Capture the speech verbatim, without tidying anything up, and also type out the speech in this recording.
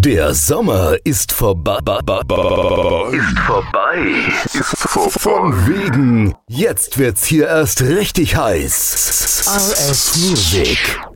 Der Sommer ist vorbei. Ist vorbei. Ist vorbei. Von wegen. Jetzt wird's hier erst richtig heiß. R S Music.